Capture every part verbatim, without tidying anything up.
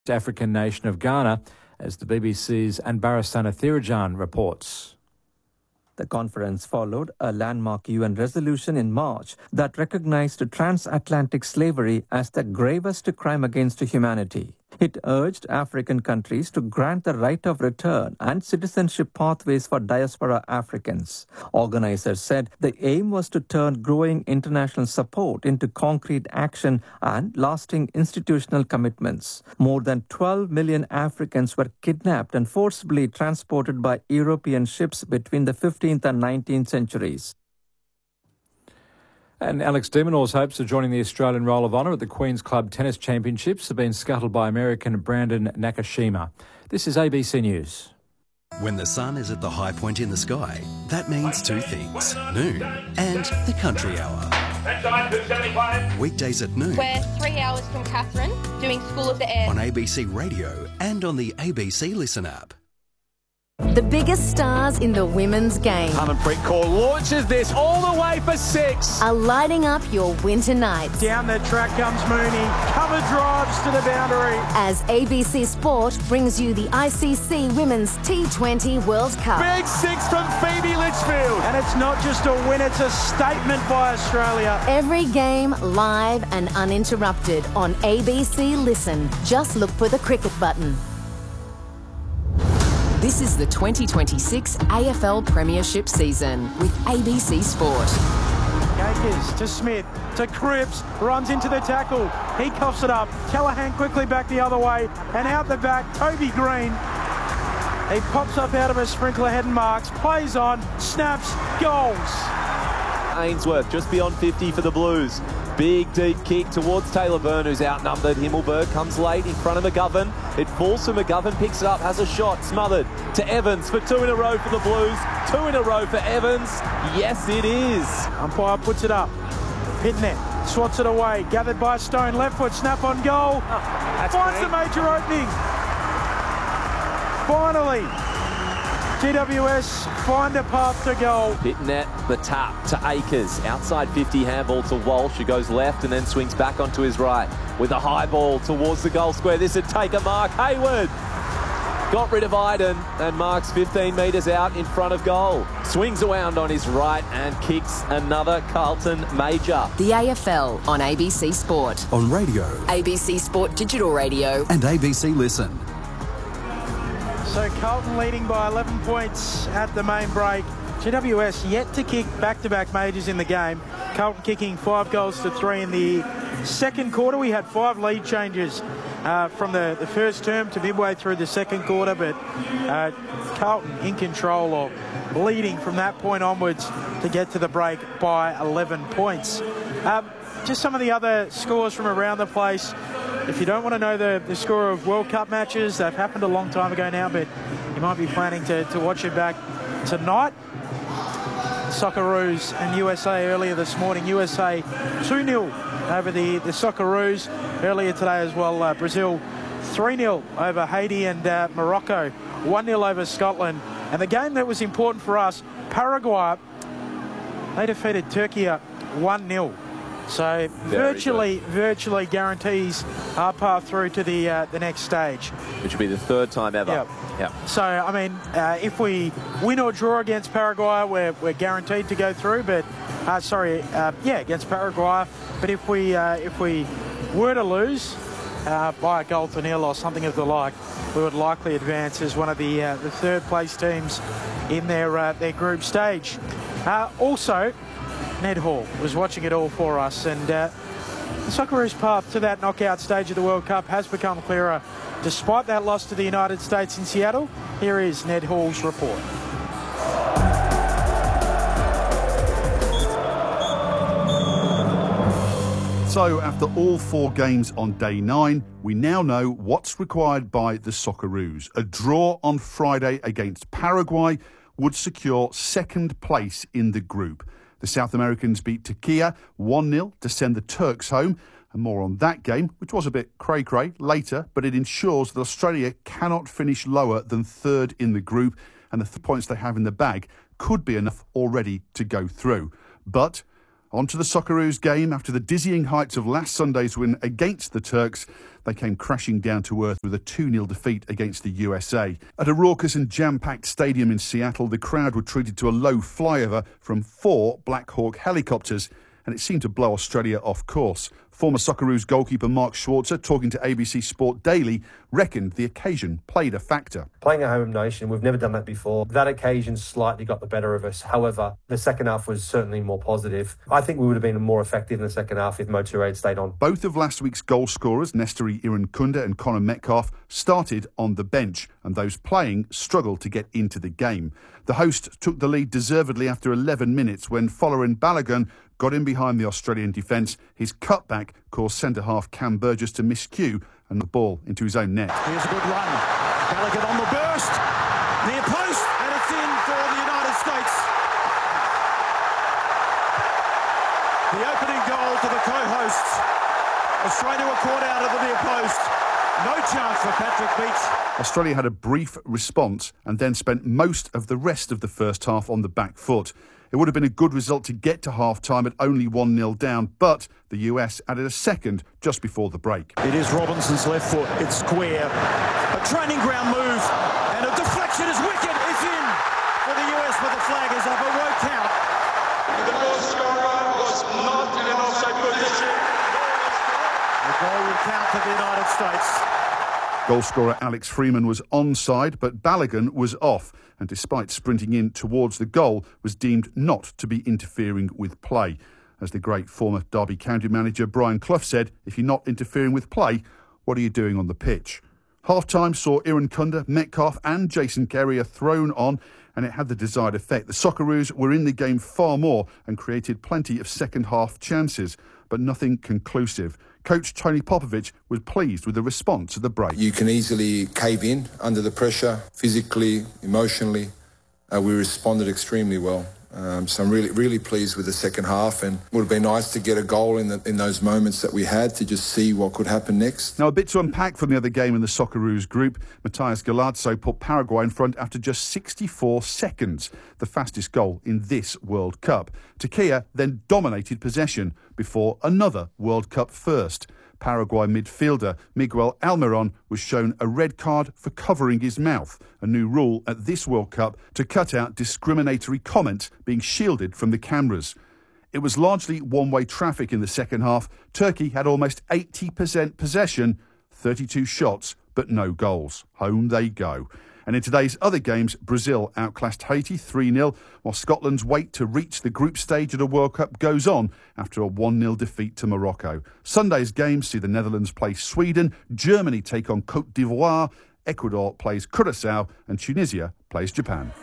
African nation of Ghana, as the B B C's Anbarasana Thirajan reports. The conference followed a landmark U N resolution in March that recognized transatlantic slavery as the gravest crime against humanity. It urged African countries to grant the right of return and citizenship pathways for diaspora Africans. Organizers said the aim was to turn growing international support into concrete action and lasting institutional commitments. More than twelve million Africans were kidnapped and forcibly transported by European ships between the fifteenth and nineteenth centuries. And Alex de Minaur's hopes of joining the Australian Roll of Honour at the Queen's Club Tennis Championships have been scuttled by American Brandon Nakashima. This is A B C News. When the sun is at the high point in the sky, that means two things: noon and the country hour. Weekdays at noon. We're three hours from Catherine, doing School of the Air. On A B C Radio and on the A B C Listen app. The biggest stars in the women's game Harmanpreet Kaur launches this all the way for six. are lighting up your winter nights. Down the track comes Mooney. Cover drives to the boundary. As A B C Sport brings you the I C C Women's T twenty World Cup. Big six from Phoebe Litchfield. And it's not just a win, it's a statement by Australia. Every game live and uninterrupted on A B C Listen. Just look for the cricket button. This is the twenty twenty-six A F L Premiership season with A B C Sport. Gakers to Smith, to Cripps, runs into the tackle. He coughs it up. Callaghan quickly back the other way. And out the back, Toby Green. He pops up out of a sprinkler head and marks, plays on, snaps, goals. Ainsworth just beyond fifty for the Blues. Big deep kick towards Taylor Byrne, who's outnumbered. Himmelberg comes late in front of McGovern. It falls to McGovern, picks it up, has a shot, smothered to Evans for two in a row for the Blues. Two in a row for Evans. Yes, it is. Umpire puts it up. Pitnet swats it away. Gathered by Stone. Left foot snap on goal. Oh, Finds the major opening. Finally, G W S find a path to goal. Pitnet, the tap to Akers. Outside fifty, handball to Walsh, who goes left and then swings back onto his right with a high ball towards the goal square. This would take a mark. Hayward got rid of Iden and marks fifteen metres out in front of goal. Swings around on his right and kicks another Carlton major. The A F L on A B C Sport. On radio. A B C Sport Digital Radio. And A B C Listen. So Carlton leading by eleven points at the main break. G W S yet to kick back-to-back majors in the game. Carlton kicking five goals to three in the second quarter. We had five lead changes uh, from the, the first term to midway through the second quarter, but uh, Carlton in control or leading from that point onwards to get to the break by eleven points. Um, just some of the other scores from around the place. If you don't want to know the, the score of World Cup matches, they've happened a long time ago now, but you might be planning to, to watch it back tonight. Socceroos and U S A earlier this morning. U S A two nil over the, the Socceroos earlier today as well. Uh, Brazil three nil over Haiti and uh, Morocco. one nil over Scotland. And the game that was important for us, Paraguay, they defeated Turkey one nil. So Very virtually, good. virtually guarantees our path through to the uh, the next stage. Which will be the third time ever. Yep. Yep. So, I mean, uh, if we win or draw against Paraguay, we're, we're guaranteed to go through. But, uh, sorry, uh, yeah, against Paraguay. But if we uh, if we were to lose uh, by a goal to nil or something of the like, we would likely advance as one of the uh, the third place teams in their uh, their group stage. Uh, also, Ned Hall was watching it all for us, and uh, the Socceroos' path to that knockout stage of the World Cup has become clearer. Despite that loss to the United States in Seattle, here is Ned Hall's report. So after all four games on day nine, we now know what's required by the Socceroos. A draw on Friday against Paraguay would secure second place in the group. The South Americans beat Turkey one nil to send the Turks home. And more on that game, which was a bit cray-cray, later, but it ensures that Australia cannot finish lower than third in the group, and the th- points they have in the bag could be enough already to go through. But On to the Socceroos game. After the dizzying heights of last Sunday's win against the Turks, they came crashing down to earth with a two nil defeat against the U S A. At a raucous and jam-packed stadium in Seattle, the crowd were treated to a low flyover from four Black Hawk helicopters, and it seemed to blow Australia off course. Former Socceroos goalkeeper Mark Schwarzer, talking to A B C Sport Daily, reckoned the occasion played a factor. Playing a home nation, we've never done that before. That occasion slightly got the better of us. However, the second half was certainly more positive. I think we would have been more effective in the second half if Moture had stayed on. Both of last week's goal scorers, Nestori Irankunda and Connor Metcalfe, started on the bench, and those playing struggled to get into the game. The host took the lead deservedly after eleven minutes when Folarin Balogun got in behind the Australian defence. His cutback caused centre-half Cam Burgess to miscue and the ball into his own net. Here's a good run. Balogun on the burst. Near post, and it's in for the United States. The opening goal to the co-hosts. Australia were caught out of the near post. No chance for Patrick Beach. Australia had a brief response and then spent most of the rest of the first half on the back foot. It would have been a good result to get to half-time at only one nil down, but the U S added a second just before the break. It is Robinson's left foot. It's square. A training ground move, and a deflection is wicked. It's in for the U S, but the flag is up. It won't count. The goal scorer was not in an offside position. The goal will count to the United States. Goalscorer Alex Freeman was onside, but Balogun was off, and despite sprinting in towards the goal, was deemed not to be interfering with play. As the great former Derby County manager Brian Clough said, if you're not interfering with play, what are you doing on the pitch? Half-time saw Irankunda, Metcalfe and Jason Carrier thrown on, and it had the desired effect. The Socceroos were in the game far more and created plenty of second-half chances, but nothing conclusive. Coach Tony Popovich was pleased with the response at the break. You can easily cave in under the pressure, physically, emotionally. Uh, we responded extremely well. Um, so I'm really, really pleased with the second half, and it would have been nice to get a goal in the, in those moments that we had to just see what could happen next. Now, a bit to unpack from the other game in the Socceroos group. Matthias Galazzo put Paraguay in front after just sixty-four seconds, the fastest goal in this World Cup. Turquia then dominated possession before another World Cup first. Paraguay midfielder Miguel Almiron was shown a red card for covering his mouth, a new rule at this World Cup to cut out discriminatory comments being shielded from the cameras. It was largely one-way traffic in the second half. Turkey had almost eighty percent possession, thirty-two shots, but no goals. Home they go. And in today's other games, Brazil outclassed Haiti three nil, while Scotland's wait to reach the group stage at a World Cup goes on after a one nil defeat to Morocco. Sunday's games see the Netherlands play Sweden, Germany take on Côte d'Ivoire, Ecuador plays Curaçao, and Tunisia plays Japan.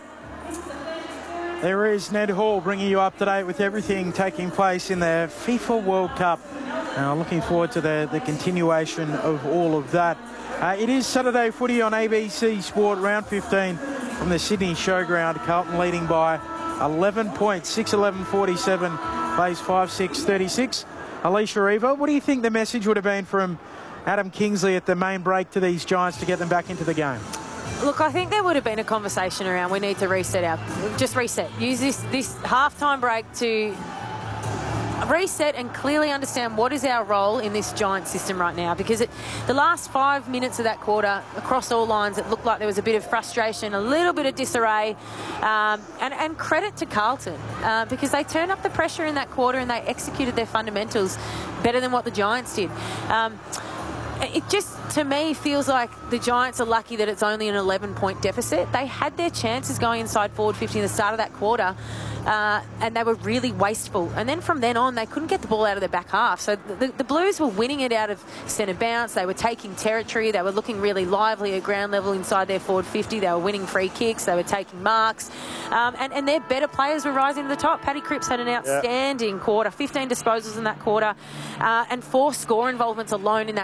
There is Ned Hall bringing you up to date with everything taking place in the FIFA World Cup. Now, looking forward to the, the continuation of all of that. Uh, it is Saturday footy on A B C Sport, round fifteen from the Sydney Showground. Carlton leading by eleven points, six eleven forty-seven, plays five six thirty-six. Alicia Eva, what do you think the message would have been from Adam Kingsley at the main break to these Giants to get them back into the game? Look, I think there would have been a conversation around we need to reset our, just reset. Use this, this half-time break to reset and clearly understand what is our role in this Giant system right now, because it, the last five minutes of that quarter, across all lines, it looked like there was a bit of frustration, a little bit of disarray, um, and, and credit to Carlton, uh, because they turned up the pressure in that quarter and they executed their fundamentals better than what the Giants did. Um, It just, to me, feels like the Giants are lucky that it's only an eleven-point deficit. They had their chances going inside forward fifty at the start of that quarter, uh, and they were really wasteful. And then from then on, they couldn't get the ball out of their back half. So the, the Blues were winning it out of centre bounce. They were taking territory. They were looking really lively at ground level inside their forward fifty. They were winning free kicks. They were taking marks. Um, and, and their better players were rising to the top. Paddy Cripps had an outstanding yeah. quarter, fifteen disposals in that quarter, uh, and four score involvements alone in that quarter.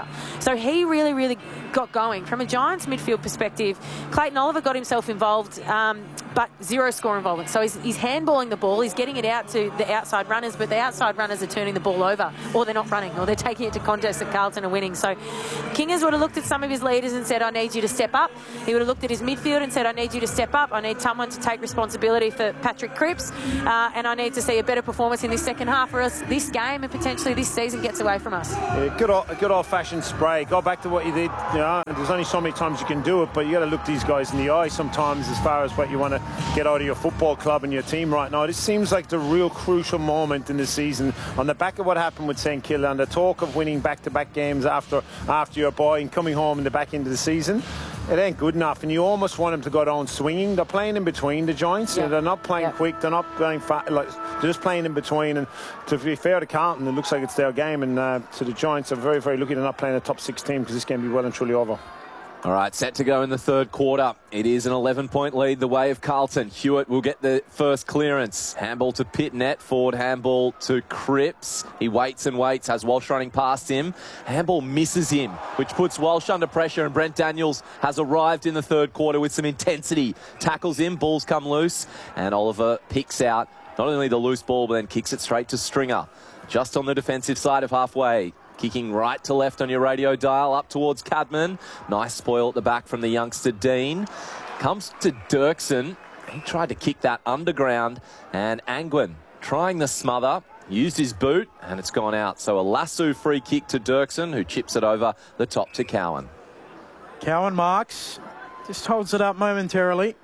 So he really, really got going. From a Giants midfield perspective, Clayton Oliver got himself involved, um, but zero score involvement. So he's, he's handballing the ball, he's getting it out to the outside runners, but the outside runners are turning the ball over, or they're not running, or they're taking it to contests that Carlton are winning. So Kingers would have looked at some of his leaders and said, I need you to step up. He would have looked at his midfield and said, I need you to step up. I need someone to take responsibility for Patrick Cripps, uh, and I need to see a better performance in this second half, or else this game and potentially this season gets away from us. Yeah, good old, good old-fashioned spray. Go back to what you did. You know, there's only so many times you can do it, but you got to look these guys in the eye sometimes as far as what you want to get out of your football club and your team right now. This seems like the real crucial moment in the season. On the back of what happened with Saint Kilda and the talk of winning back-to-back games after after your boy and coming home in the back end of the season, it ain't good enough, and you almost want them to go down swinging. They're playing in between the Giants. Yeah. They're not playing yeah. quick. They're not playing fast. Like, they're just playing in between. And to be fair to Carlton, it looks like it's their game. And uh, to the Giants, are very, very lucky they're not playing a top six team, because this game will be well and truly over. All right, set to go in the third quarter. It is an eleven-point lead the way of Carlton. Hewitt will get the first clearance. Handball to Pitnet. Forward handball to Cripps. He waits and waits, has Walsh running past him. Handball misses him, which puts Walsh under pressure, and Brent Daniels has arrived in the third quarter with some intensity. Tackles him, balls come loose, and Oliver picks out not only the loose ball, but then kicks it straight to Stringer. Just on the defensive side of halfway. Kicking right to left on your radio dial, up towards Cadman. Nice spoil at the back from the youngster Dean. Comes to Dirksen. He tried to kick that underground, and Angwin trying the smother. Used his boot, and it's gone out. So a lasso free kick to Dirksen, who chips it over the top to Cowan. Cowan marks. Just holds it up momentarily.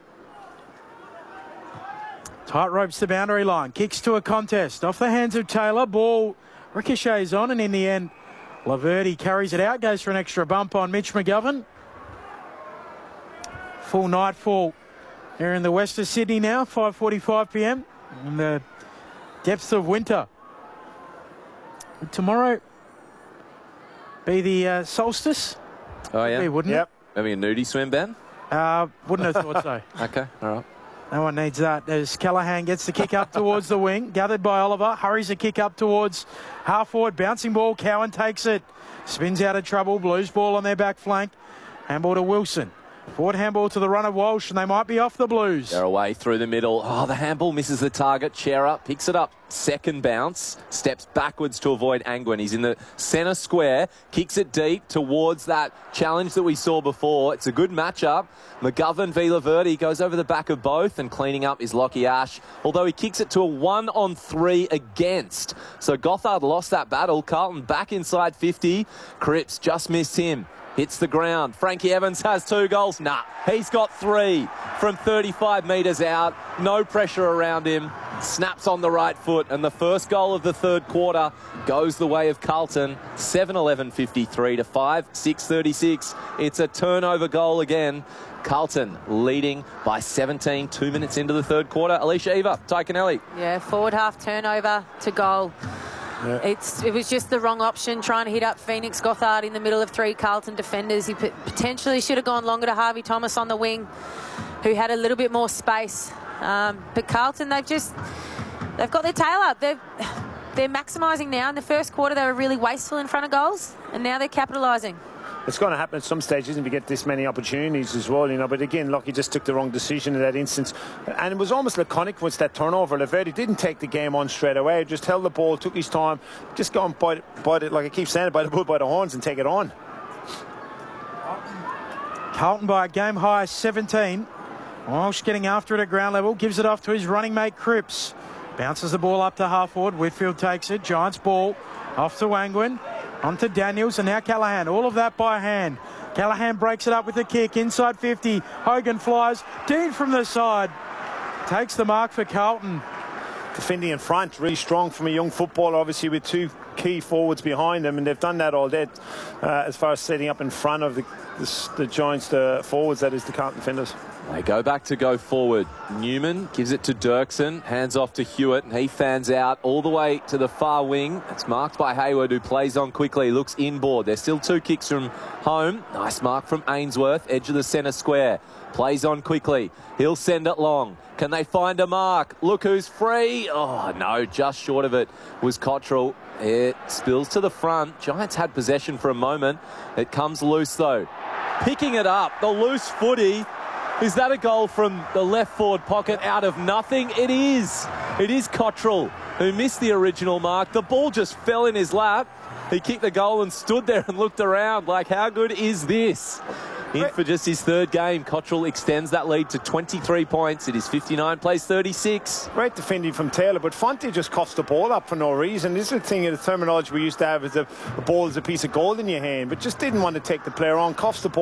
Tight ropes the boundary line. Kicks to a contest. Off the hands of Taylor. Ball ricochets on, and in the end, Laverty carries it out, goes for an extra bump on Mitch McGovern. Full nightfall here in the west of Sydney now, five forty-five p m in the depths of winter. Would tomorrow be the uh, solstice? Oh, yeah? Be, wouldn't yep. it? Having a nudie swim, Ben? Uh, wouldn't have thought so. Okay, all right. No one needs that. As Callaghan gets the kick up towards the wing. Gathered by Oliver. Hurries the kick up towards half forward. Bouncing ball. Cowan takes it. Spins out of trouble. Blues ball on their back flank. Handball to Wilson. Forward handball to the runner Walsh, and they might be off the Blues. They're away through the middle. Oh, the handball misses the target. Chera picks it up. Second bounce. Steps backwards to avoid Angwin. He's in the centre square. Kicks it deep towards that challenge that we saw before. It's a good matchup. McGovern v Laverty goes over the back of both, and cleaning up is Lockie Ash, although he kicks it to a one on three against. So Gothard lost that battle. Carlton back inside fifty. Cripps just missed him. Hits the ground. Frankie Evans has two goals. Nah, he's got three from thirty-five metres out. No pressure around him. Snaps on the right foot, and the first goal of the third quarter goes the way of Carlton. seven eleven fifty-three to five six thirty-six. It's a turnover goal again. Carlton leading by seventeen, two minutes into the third quarter. Alicia Eva, Ty Kennelly. Yeah, forward half turnover to goal. Yeah. It's, it was just the wrong option, trying to hit up Phoenix Gothard in the middle of three Carlton defenders. He potentially should have gone longer to Harvey Thomas on the wing, who had a little bit more space. Um, but Carlton, they've just, they've got their tail up. They've, they're maximising now. In the first quarter, they were really wasteful in front of goals, and now they're capitalising. It's going to happen at some stage, isn't it, to get this many opportunities as well, you know. But again, Lockie just took the wrong decision in that instance. And it was almost laconic with that turnover. Laverty didn't take the game on straight away. Just held the ball, took his time. Just go and bite it, bite it like I keep saying, bite the bull by the horns and take it on. Carlton by a game high seventeen. Walsh getting after it at ground level. Gives it off to his running mate Cripps. Bounces the ball up to half forward. Whitfield takes it. Giants ball off to Angwin. On to Daniels, and now Callaghan. All of that by hand. Callaghan breaks it up with a kick. Inside fifty. Hogan flies. Dean from the side. Takes the mark for Carlton. Defending in front, really strong from a young footballer, obviously with two key forwards behind them, and they've done that all day uh, as far as setting up in front of the, the, the Giants, the forwards, that is the Carlton defenders. They go back to go forward. Newman gives it to Dirksen, hands off to Hewitt, and he fans out all the way to the far wing. It's marked by Hayward, who plays on quickly, looks inboard. There's still two kicks from home. Nice mark from Ainsworth, edge of the centre square. Plays on quickly. He'll send it long. Can they find a mark? Look who's free. Oh, no, just short of it was Cottrell. Yeah, It spills to the front. Giants had possession for a moment. It comes loose, though. Picking it up, the loose footy. Is that a goal from the left forward pocket out of nothing? It is. It is Cottrell, who missed the original mark. The ball just fell in his lap. He kicked the goal and stood there and looked around like, how good is this? In for just his third game, Cottrell extends that lead to twenty-three points. It is fifty-nine, plays thirty-six. Great defending from Taylor, but Fonte just coughs the ball up for no reason. This is the thing, the terminology we used to have is the, the ball is a piece of gold in your hand, but just didn't want to take the player on, coughs the ball